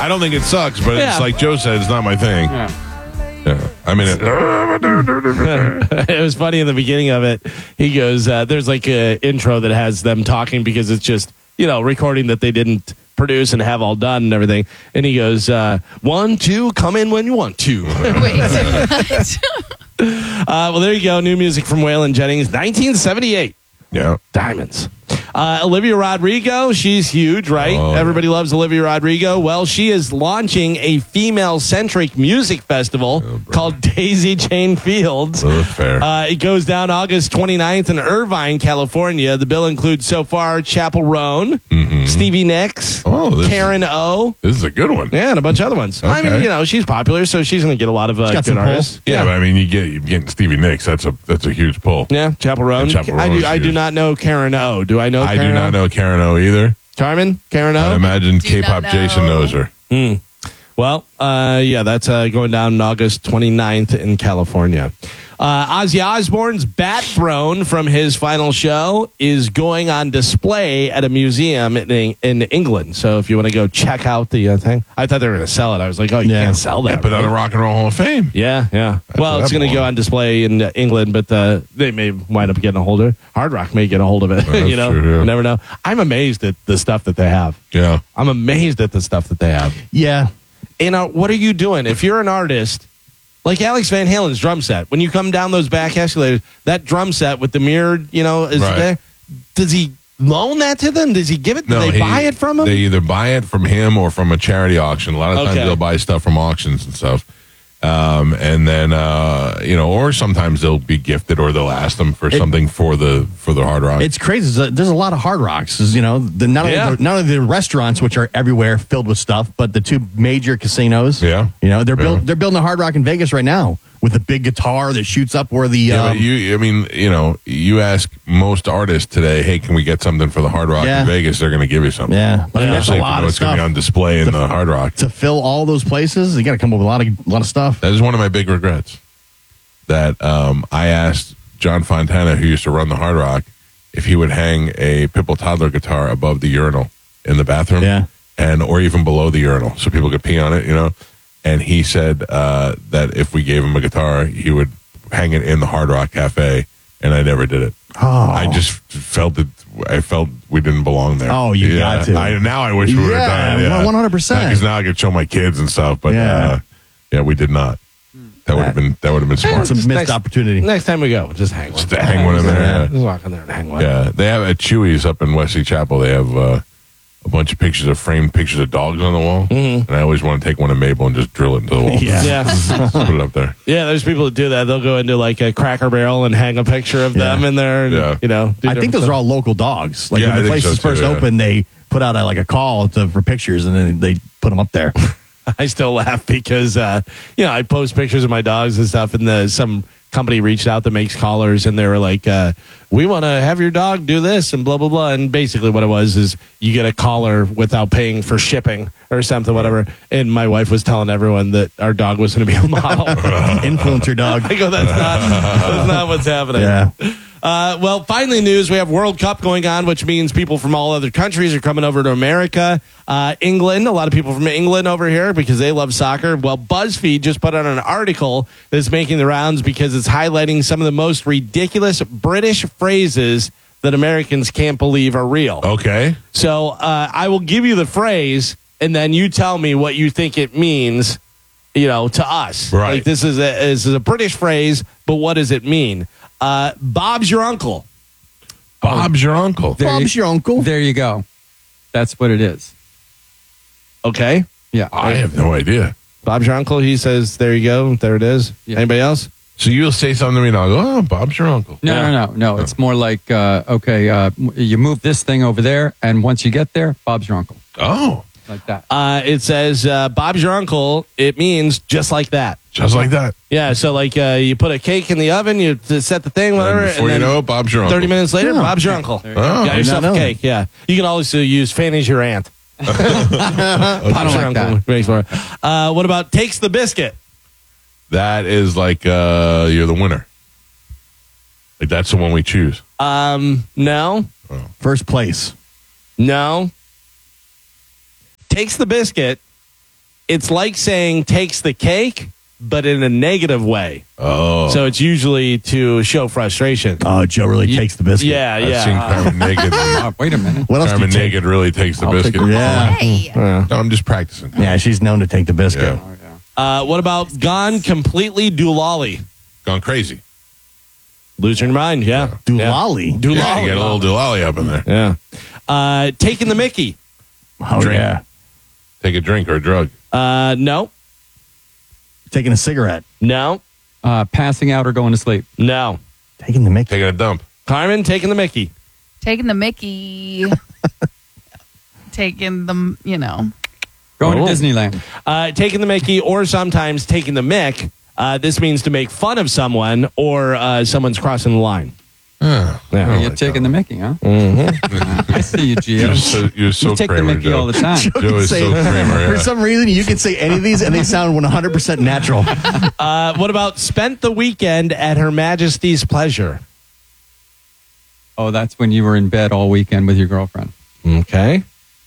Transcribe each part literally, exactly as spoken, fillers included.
I don't think it sucks, but Yeah. it's like Joe said, it's not my thing. Yeah. Yeah. I mean, it, It was funny in the beginning of it. He goes, uh, there's like an intro that has them talking because it's just, you know, recording that they didn't produce and have all done and everything. And he goes, uh, one, two, come in when you want to. Wait, what? Uh, well, there you go. New music from Waylon Jennings, nineteen seventy-eight. yeah. Diamonds. Uh, Olivia Rodrigo, she's huge, right? Oh, Everybody loves Olivia Rodrigo. Well, she is launching a female-centric music festival called Daisy Chain Fields. Oh, that's fair. Uh, it goes down August twenty-ninth in Irvine, California. The bill includes so far Chappell Roan, Stevie Nicks, Oh, this is- Karen O, This is a good one. yeah, and a bunch of other ones. I mean, Okay. you know, she's popular, so she's going to get a lot of uh, got good some pull. artists. Yeah, but I mean, you get you getting Stevie Nicks. That's a that's a huge pull. Yeah, Chappell Roan. And Chappell I Roan's do. I do huge. not know Karen O. Do I know? I Karen do O? not know Karen O either. Carmen, Karen I O. imagine Do K-pop not Jason know. knows her. Well, uh, yeah, that's uh, going down August twenty-ninth in California. Uh, Ozzy Osbourne's Bat Throne from his final show is going on display at a museum in, in England. So if you want to go check out the uh, thing, I thought they were going to sell it. I was like, oh, you Yeah. can't sell that. Yeah, but on the right? Rock and Roll Hall of Fame. Yeah, yeah. well, where it's that going to go belongs. on display in uh, England, but uh, they may wind up getting a hold of it. Hard Rock may get a hold of it. That's you know, true, yeah. you never know. I'm amazed at the stuff that they have. Yeah. I'm amazed at the stuff that they have. Yeah. And uh, what are you doing? If you're an artist, like Alex Van Halen's drum set, when you come down those back escalators, that drum set with the mirrored, you know, is Right. there. Does he loan that to them? Does he give it? Do they he- buy it from him? They either buy it from him or from a charity auction. A lot of times Okay. they'll buy stuff from auctions and stuff. Um, and then, uh, you know, or sometimes they'll be gifted or they'll ask them for something for the for the Hard Rock. It's crazy. There's a, there's a lot of Hard Rocks. You know, the, not, Yeah. only the, not only the restaurants, which are everywhere filled with stuff, but the two major casinos. Yeah. You know, they're, build, Yeah. they're building a Hard Rock in Vegas right now with a big guitar that shoots up where the. yeah, um, but you, I mean, you know, you ask most artists today, hey, can we get something for the Hard Rock Yeah. in Vegas? They're going to give you something. yeah. But I mean, that's a Especially if you lot know of it's going to be stuff. on display in the Hard Rock. To fill all those places, you got to come up with a lot of, a lot of stuff. That is one of my big regrets. That um, I asked John Fontana, who used to run the Hard Rock, if he would hang a Pipple Toddler guitar above the urinal in the bathroom, Yeah. and or even below the urinal, so people could pee on it, you know. And he said uh, that if we gave him a guitar, he would hang it in the Hard Rock Cafe, and I never did it. Oh. I just felt that I felt we didn't belong there. Oh, you got to. I, now I wish we would have Yeah, done it. Yeah, one hundred percent. Because now I could show my kids and stuff. But Yeah. uh, yeah, we did not. That would have been that would have been smart. It's a missed Next- opportunity. Next time we go, just hang one. Just hang one in there. Yeah. Just walk in there and hang one. Yeah, they have at Chewy's up in Wesley Chapel. They have uh, a bunch of pictures of framed pictures of dogs on the wall, and I always want to take one of Mabel and just drill it into the wall. Yeah. Yeah. Put it up there. Yeah, there's people that do that. They'll go into like a Cracker Barrel and hang a picture of them in there. And, Yeah. You know, do I think different those stuff. are all local dogs. Like Yeah, I when the think place so is first too, yeah. opened, they put out a, like a call to, for pictures, and then they put them up there. I still laugh because uh, you know I post pictures of my dogs and stuff, and the some company reached out that makes collars, and they were like, uh, "We want to have your dog do this," and blah blah blah. And basically, what it was is you get a collar without paying for shipping or something, whatever. And my wife was telling everyone that our dog was going to be a model. Influencer dog. I go, that's not that's not what's happening. Yeah. Uh, well, finally, news. We have World Cup going on, which means people from all other countries are coming over to America. Uh, England, a lot of people from England over here because they love soccer. Well, BuzzFeed just put out an article that's making the rounds because it's highlighting some of the most ridiculous British phrases that Americans can't believe are real. Okay. So uh, I will give you the phrase, and then you tell me what you think it means, you know, to us. Right. Like this is a, this is a British phrase, but what does it mean? Uh, Bob's your uncle. Bob's your uncle. There Bob's you- your uncle. There you go. That's what it is. Okay. Yeah. I have no idea. Bob's your uncle. He says, there you go. There it is. Yeah. Anybody else? So you'll say something to me, and I'll go, "Oh, Bob's your uncle." No, Yeah. no, no, no. It's more like, uh, okay, uh, m- you move this thing over there, and once you get there, Bob's your uncle. Oh, Like that. Uh, it says, uh, Bob's your uncle. It means just like that. just like that. Yeah. So like uh, you put a cake in the oven, you t- set the thing, whatever. And before you then know it, Bob's your uncle. thirty minutes later, Yeah. Bob's your uncle. you go. Oh, Got I yourself did a not know cake. Yeah. You can also use Fanny's your aunt. I Bob's don't your like uncle. that. Makes more. Uh, what about takes the biscuit? That is like uh, you're the winner. Like that's the one we choose. Um, no, First place. no. Takes the biscuit it's like saying takes the cake, but in a negative way. Oh. So it's usually to show frustration. Oh, Joe really You- takes the biscuit. Yeah, I've yeah. seen Carmen Naked. Uh, wait a minute. What else do you Carmen take? Naked really takes the I'll take biscuit. the- Yeah. Hey. No, I'm just practicing. Yeah, she's known to take the biscuit. Yeah. Uh, what about gone completely doolally? Gone crazy. Losing your mind, yeah. Doolally? Yeah. Doolally. Yeah, you get a little doolally up in there. Yeah. Uh, taking the Mickey. Oh, Drink. yeah. Take a drink or a drug. Uh, no, Taking a cigarette. no, Uh, passing out or going to sleep. no. Taking the Mickey. Taking a dump. Carmen, taking the Mickey. Taking the Mickey. Taking the, you know. Going Oh. to Disneyland. Uh, taking the Mickey, or sometimes taking the Mick. Uh, this means to make fun of someone, or uh, someone's crossing the line. Oh, Yeah. I You're like taking that. the Mickey, huh? Mm-hmm. I see you, Gio. You're so, you're so You take Kramer, the Mickey Joe. all the time. Joe is Say- so Kramer. For Yeah. some reason, you can say any of these and they sound one hundred percent natural. Uh, what about spent the weekend at Her Majesty's pleasure? Oh, that's when you were in bed all weekend with your girlfriend. Okay.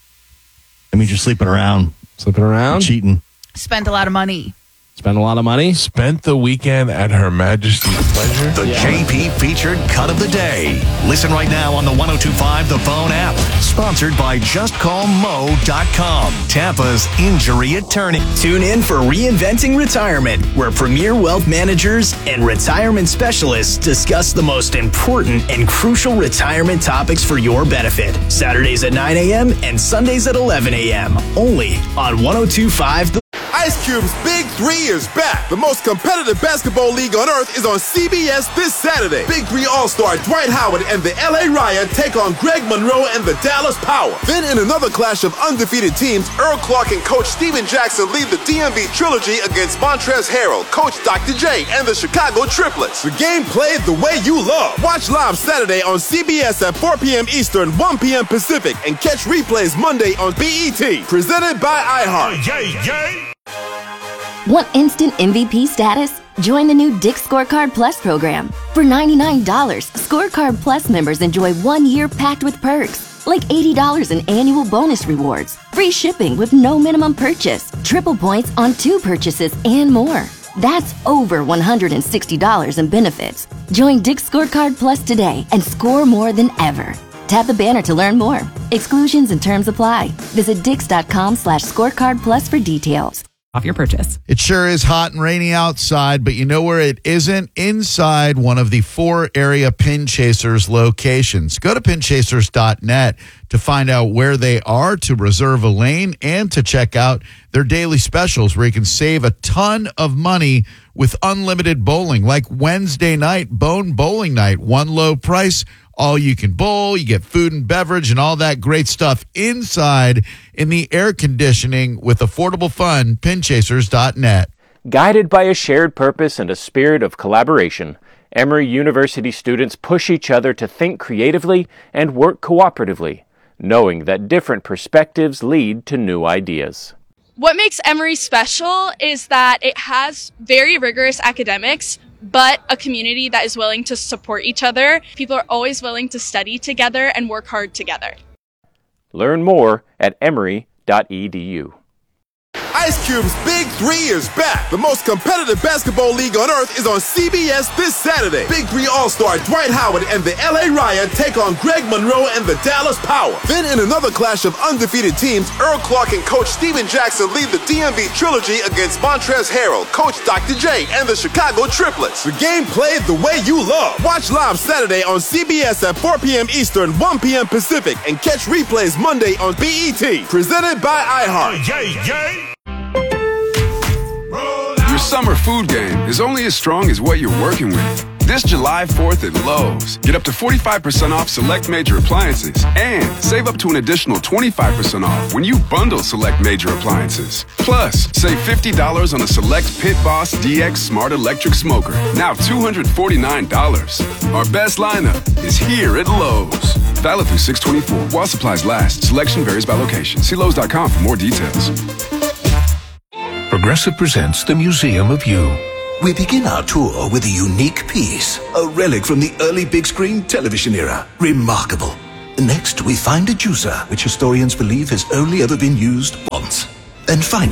That means you're sleeping around, Slipping around. cheating. Spent a lot of money. Spend a lot of money. Spent the weekend at Her Majesty's pleasure. The J P featured cut of the day. Listen right now on the one oh two point five The Phone app. Sponsored by just call mo dot com. Tampa's injury attorney. Tune in for Reinventing Retirement, where premier wealth managers and retirement specialists discuss the most important and crucial retirement topics for your benefit. Saturdays at nine a.m. and Sundays at eleven a.m. Only on one oh two point five The Ice Cube's Big Three is back. The most competitive basketball league on earth is on C B S this Saturday. Big Three All-Star Dwight Howard and the L A Riot take on Greg Monroe and the Dallas Power. Then in another clash of undefeated teams, Earl Clark and Coach Steven Jackson lead the D M V Trilogy against Montrezl Harrell, Coach Doctor J, and the Chicago Triplets. The game played the way you love. Watch live Saturday on C B S at four p.m. Eastern, one p.m. Pacific, and catch replays Monday on B E T. Presented by iHeart. Yay, yay. Want instant M V P status? Join the new Dick's Scorecard Plus program. For ninety-nine dollars, Scorecard Plus members enjoy one year packed with perks, like eighty dollars in annual bonus rewards, free shipping with no minimum purchase, triple points on two purchases, and more. That's over one hundred sixty dollars in benefits. Join Dick's Scorecard Plus today and score more than ever. Tap the banner to learn more. Exclusions and terms apply. Visit dix.com slash scorecard plus for details. Off your purchase. It sure is hot and rainy outside, but you know where it isn't? Inside one of the four area Pin Chasers locations. Go to pin chasers dot net to find out where they are, to reserve a lane, and to check out their daily specials where you can save a ton of money with unlimited bowling, like Wednesday night, Bone Bowling Night. One low price, all you can bowl, you get food and beverage and all that great stuff inside in the air conditioning with affordable fun. pin chasers dot net. Guided by a shared purpose and a spirit of collaboration, Emory University students push each other to think creatively and work cooperatively, knowing that different perspectives lead to new ideas. What makes Emory special is that it has very rigorous academics, but a community that is willing to support each other. People are always willing to study together and work hard together. Learn more at emory dot e d u. Ice Cube's Big Three is back. The most competitive basketball league on earth is on C B S this Saturday. Big Three All-Star Dwight Howard and the L A Riot take on Greg Monroe and the Dallas Power. Then in another clash of undefeated teams, Earl Clark and Coach Steven Jackson lead the D M V Trilogy against Montrezl Harrell, Coach Doctor J, and the Chicago Triplets. The game played the way you love. Watch live Saturday on C B S at four p.m. Eastern, one p.m. Pacific, and catch replays Monday on B E T. Presented by iHeart. Yay, yay. Your summer food game is only as strong as what you're working with. This July fourth at Lowe's, get up to forty-five percent off select major appliances and save up to an additional twenty-five percent off when you bundle select major appliances. Plus, save fifty dollars on a select Pit Boss D X Smart Electric Smoker, now two hundred forty-nine dollars. Our best lineup is here at Lowe's. Valid through six twenty-four while supplies last. Selection varies by location. See Lowe's dot com for more details. Progressive presents the Museum of You. We begin our tour with a unique piece, a relic from the early big screen television era. Remarkable. Next, we find a juicer, which historians believe has only ever been used once. And finally,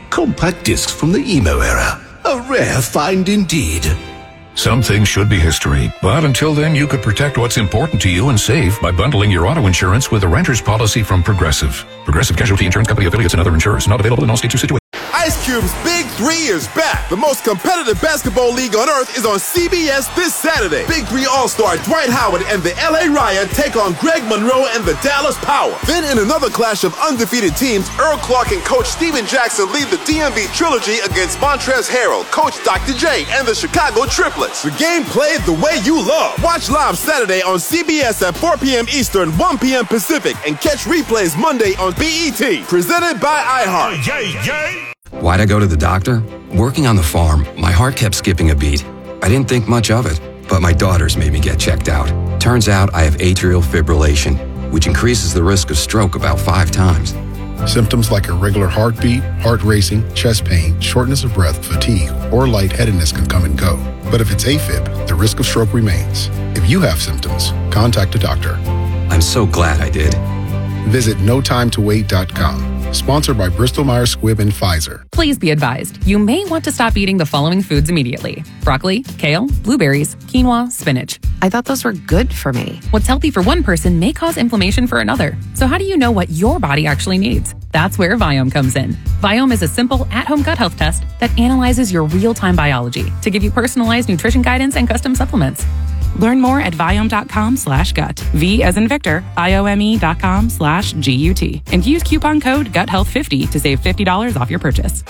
Compact discs from the emo era. A rare find indeed. Some things should be history, but until then, you could protect what's important to you and save by bundling your auto insurance with a renter's policy from Progressive. Progressive Casualty Insurance Company affiliates and other insurers. Not available in all states or situations. Ice Cube's Big Three is back. The most competitive basketball league on earth is on C B S this Saturday. Big Three All-Star Dwight Howard and the L A Riot take on Greg Monroe and the Dallas Power. Then in another clash of undefeated teams, Earl Clark and Coach Steven Jackson lead the D M V Trilogy against Montrezl Harrell, Coach Doctor J, and the Chicago Triplets. The game played the way you love. Watch live Saturday on C B S at four p.m. Eastern, one p.m. Pacific, and catch replays Monday on B E T. Presented by iHeart. Yay, yay! Why'd I go to the doctor? Working on the farm, my heart kept skipping a beat. I didn't think much of it, but my daughters made me get checked out. Turns out I have atrial fibrillation, which increases the risk of stroke about five times. Symptoms like irregular heartbeat, heart racing, chest pain, shortness of breath, fatigue, or lightheadedness can come and go. But if it's AFib, the risk of stroke remains. If you have symptoms, contact a doctor. I'm so glad I did. Visit no time to wait dot com. Sponsored by Bristol Myers Squibb and Pfizer. Please be advised, you may want to stop eating the following foods immediately. Broccoli, kale, blueberries, quinoa, spinach. I thought those were good for me. What's healthy for one person may cause inflammation for another. So how do you know what your body actually needs? That's where Viome comes in. Viome is a simple at-home gut health test that analyzes your real-time biology to give you personalized nutrition guidance and custom supplements. Learn more at Viome.com slash gut. V as in Victor, I-O-M-E dot com slash G-U-T. And use coupon code gut health fifty to save fifty dollars off your purchase.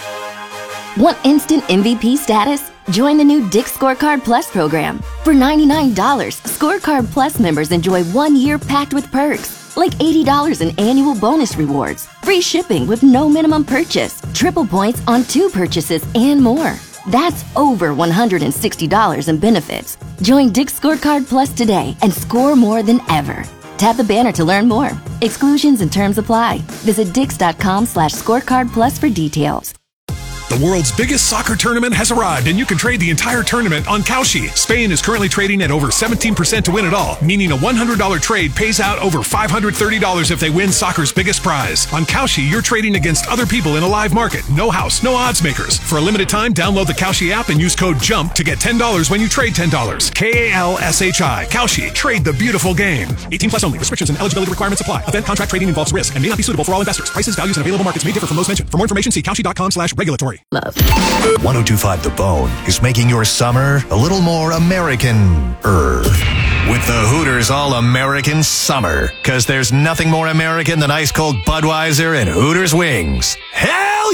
Want instant M V P status? Join the new Dick's Scorecard Plus program. For ninety-nine dollars, Scorecard Plus members enjoy one year packed with perks, like eighty dollars in annual bonus rewards, free shipping with no minimum purchase, triple points on two purchases, and more. That's over one hundred sixty dollars in benefits. Join Dick's Scorecard Plus today and score more than ever. Tap the banner to learn more. Exclusions and terms apply. Visit dix.com slash scorecard plus for details. The world's biggest soccer tournament has arrived, and you can trade the entire tournament on Kalshi. Spain is currently trading at over seventeen percent to win it all, meaning a one hundred dollars trade pays out over five hundred thirty dollars if they win soccer's biggest prize. On Kalshi, you're trading against other people in a live market. No house, no odds makers. For a limited time, download the Kalshi app and use code JUMP to get ten dollars when you trade ten dollars. K A L S H I. Kalshi. Trade the beautiful game. eighteen plus only. Restrictions and eligibility requirements apply. Event contract trading involves risk and may not be suitable for all investors. Prices, values, and available markets may differ from those mentioned. For more information, see Kalshi.com slash regulatory. Love. one oh two point five The Bone is making your summer a little more American-er. With the Hooters All-American Summer. Because there's nothing more American than ice-cold Budweiser and Hooters wings. Hell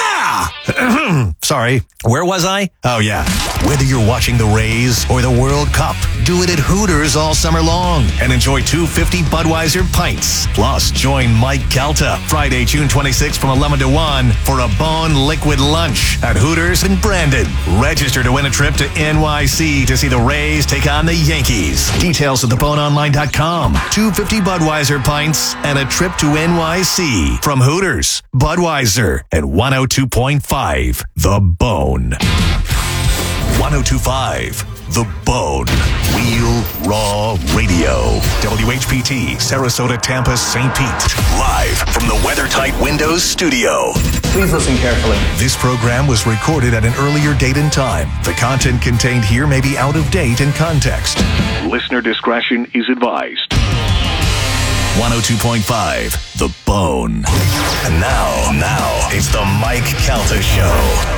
yeah! Sorry, where was I? Oh, yeah. Whether you're watching the Rays or the World Cup, do it at Hooters all summer long and enjoy two fifty Budweiser pints. Plus, join Mike Calta Friday, June twenty-sixth from eleven to one for a Bone Liquid Lunch at Hooters in Brandon. Register to win a trip to N Y C to see the Rays take on the Yankees. Details at the bone online dot com. two fifty Budweiser pints and a trip to N Y C from Hooters, Budweiser, and one oh two point five The Bone. one oh two point five The Bone. Real Raw Radio. W H P T, Sarasota, Tampa, Saint Pete. Live from the WeatherTight Windows studio. Please listen carefully. This program was recorded at an earlier date and time. The content contained here may be out of date in context. Listener discretion is advised. one oh two point five The Bone. And now, now, it's the Mike Calta Show.